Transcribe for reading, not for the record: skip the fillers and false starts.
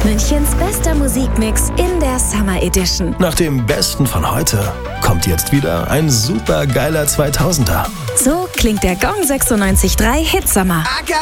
Münchens bester Musikmix in der Summer Edition. Nach dem Besten von heute kommt jetzt wieder ein super geiler 2000er. So klingt der Gong 96.3 Hitsommer.